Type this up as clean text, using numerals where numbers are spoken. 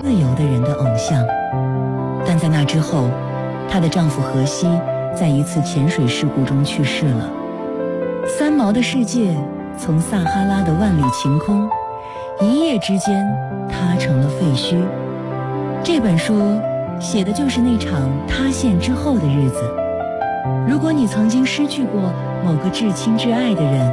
自由的人的偶像。但在那之后，她的丈夫荷西在一次潜水事故中去世了。三毛的世界从撒哈拉的万里晴空，一夜之间塌成了废墟。这本书写的就是那场塌陷之后的日子。如果你曾经失去过某个至亲至爱的人，